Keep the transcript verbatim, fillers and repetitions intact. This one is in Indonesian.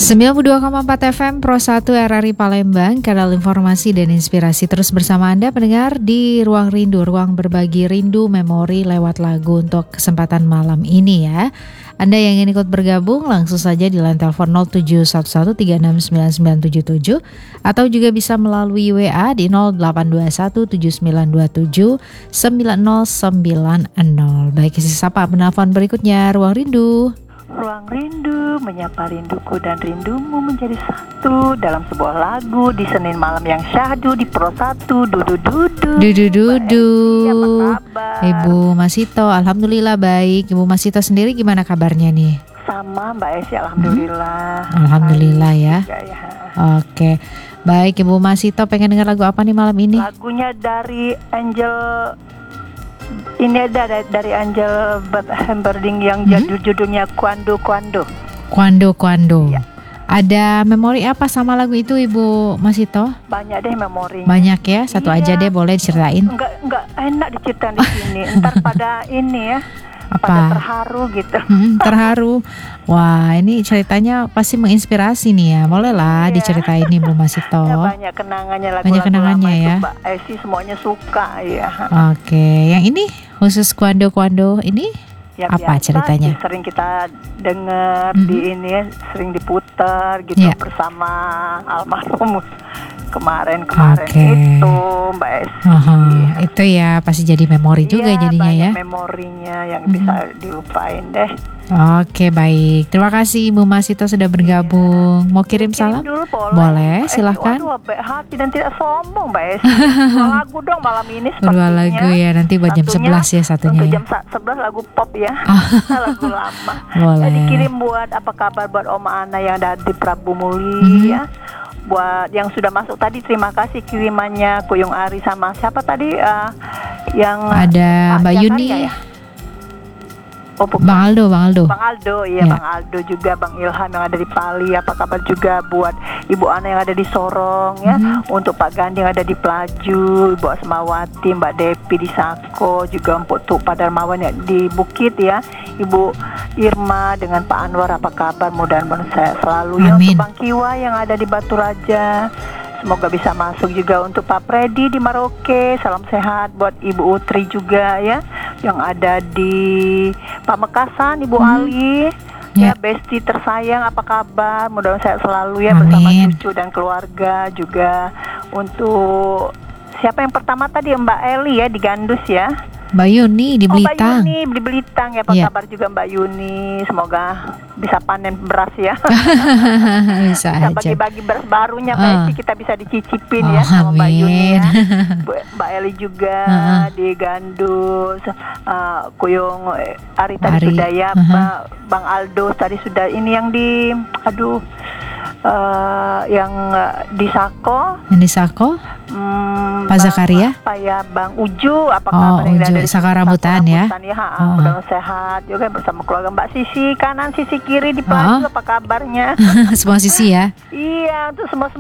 sembilan puluh dua koma empat F M Pro satu R R I Palembang, kanal informasi dan inspirasi. Terus bersama Anda pendengar di Ruang Rindu, ruang berbagi rindu memori lewat lagu untuk kesempatan malam ini ya. Anda yang ingin ikut bergabung langsung saja di line telepon nol tujuh satu satu tiga enam sembilan sembilan tujuh tujuh atau juga bisa melalui W A di nol delapan dua satu tujuh sembilan dua tujuh sembilan nol sembilan nol. Baik, isi sapa penelpon berikutnya. Ruang Rindu. Ruang Rindu menyapa rinduku dan rindumu menjadi satu dalam sebuah lagu di Senin malam yang syahdu di Pro satu. Dudu dudu. Dudu dudu. Apa kabar? Ibu Masito, alhamdulillah baik. Ibu Masito sendiri gimana kabarnya nih? Sama Mbak Esi, alhamdulillah. Hmm? Alhamdulillah ya. ya. Oke. Baik, Ibu Masito pengen dengar lagu apa nih malam ini? Lagunya dari Angel. Ini ada dari Angel Hamberding yang hmm? judulnya Kuando Kuando. Kuando Kuando. Ya. Ada memori apa sama lagu itu Ibu Masito? Banyak deh memori. Banyak ya, satu iya. aja deh boleh diceritain. Enggak enggak enak diceritain di sini. Ntar pada ini ya. Apa? Pada terharu gitu. Hmm, terharu. Wah, ini ceritanya pasti menginspirasi nih ya. Boleh lah iya. diceritain nih Bu Masito. Ya, banyak kenangannya lagu-lagu banyak kenangannya lama ya. Mbak Esi semuanya suka ya. Oke, yang ini khusus Kuando Kuando ini ya, apa biasa, ceritanya? Sering kita dengar mm-hmm. di ini, sering diputar gitu ya. Bersama almarhum kemarin-kemarin okay. itu Mbak Esi. Uh-huh. Itu ya pasti jadi memori ya, juga jadinya ya. Memorinya yang hmm. bisa dilupain deh. Oke, baik. Terima kasih Ibu Masito sudah bergabung. Mau kirim, kirim salam? Dulu, boleh. boleh, silahkan. Aduh, baik hati dan tidak sombong Mbak Esi. Dua lagu dong malam ini sepertinya. Dua lagu ya, nanti buat jam sebelas ya satunya. Untuk ya. jam sebelas lagu pop ya. Lagu lama. Boleh. Jadi kirim buat apa kabar buat Oma Ana yang ada di Prabu Muli hmm. ya. Buat yang sudah masuk tadi terima kasih kirimannya Kuyung Ari sama siapa tadi uh, yang ada Mbak Yuni ya? Oh, Bang Aldo, Bang Aldo. Bang Aldo, iya ya. Bang Aldo juga, Bang Ilham yang ada di Pali. Apa kabar juga buat Ibu Ana yang ada di Sorong ya. Mm-hmm. Untuk Pak Gandhi yang ada di Pelaju, Ibu Asmawati, Mbak Depi di Sako, juga untuk Pak Darmawan ya di Bukit ya. Ibu Irma dengan Pak Anwar apa kabar? Mudah-mudahan saya selalu ya. Untuk Bang Kiwa yang ada di Batu Raja. Semoga bisa masuk juga untuk Pak Predi di Maroke. Salam sehat buat Ibu Utri juga ya, yang ada di Pamekasan, Ibu hmm. Ali ya, ya Besti tersayang apa kabar? Mudah-mudahan sehat selalu ya. Amin. Bersama cucu dan keluarga juga. Untuk siapa yang pertama tadi Mbak Eli ya di Gandus ya. Mbak Yuni di Belitang. Oh, Mbak Yuni di Belitang ya, apa yeah. kabar juga Mbak Yuni? Semoga bisa panen beras ya. bisa, bisa bagi-bagi beras barunya Mbak uh. Esi, kita bisa dicicipin oh, ya sama amin. Mbak Yuni ya. Mbak Eli juga uh-huh. di Gandus, uh, Kuyung Ari tadi Ari. sudah ya, uh-huh. Bang Aldo tadi sudah. Ini yang di, aduh, uh, yang uh, di Sako. Yang di Sako? Hmm, Pak Zakaria? Apa ya Bang Uju, apa oh, kabar yang Uju. dari Sakarambutan ya? ya ha, oh. Mudah sehat juga bersama keluarga. Mbak Sisi kanan, Sisi kiri di Pelaju, oh. apa kabarnya? Semua sisi ya? Iya, itu semua